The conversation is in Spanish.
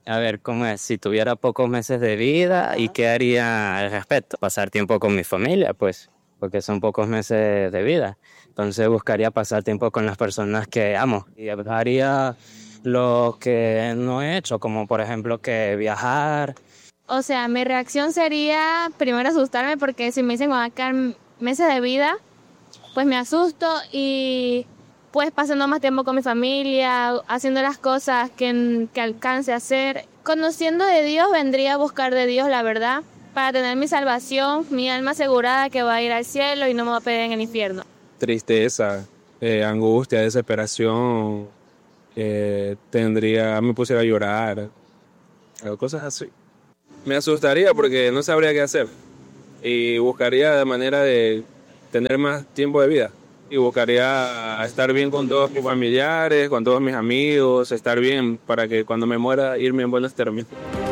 A ver, ¿cómo es? Si tuviera pocos meses de vida, ¿y qué haría al respecto? Pasar tiempo con mi familia, pues, porque son pocos meses de vida. Entonces buscaría pasar tiempo con las personas que amo. Y haría lo que no he hecho, como por ejemplo que viajar. O sea, mi reacción sería primero asustarme porque si me dicen que van a quedar meses de vida, pues me asusto y pues pasando más tiempo con mi familia, haciendo las cosas que alcance a hacer. Conociendo de Dios, vendría a buscar de Dios la verdad para tener mi salvación, mi alma asegurada que va a ir al cielo y no me va a pedir en el infierno. Tristeza, angustia, desesperación, me pusiera a llorar, cosas así. Me asustaría porque no sabría qué hacer y buscaría la manera de tener más tiempo de vida y buscaría estar bien con todos mis familiares, con todos mis amigos, estar bien para que cuando me muera irme en buenos términos.